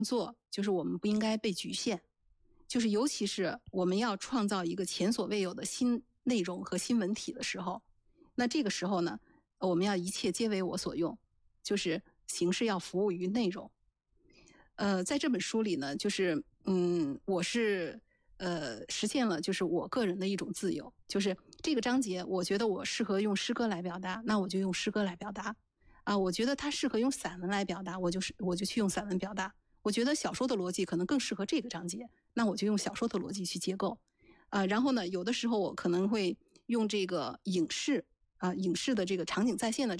作，就是我们不应该被局限，就是尤其是我们要创造一个前所未有的新内容和新文体的时候，那这个时候呢，我们要一切皆为我所用，就是形式要服务于内容。在这本书里呢，就是我是实现了就是我个人的一种自由，就是这个章节我觉得我适合用诗歌来表达，那我就用诗歌来表达啊。我觉得它适合用散文来表达，我就去用散文表达。我觉得小说的逻辑可能更适合这个章节，那我就用小说的逻辑去结构然后呢，有的时候我可能会用这个影视的这个场景再现的